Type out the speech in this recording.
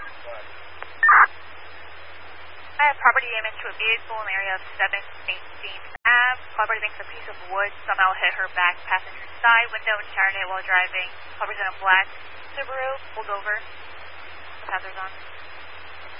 I have property damage to a vehicle in the area of 7 St. James Ave. Property thinks a piece of wood somehow hit her back passenger side window and shattered it while driving. Property's in a black Subaru, pulled over. Hazards on.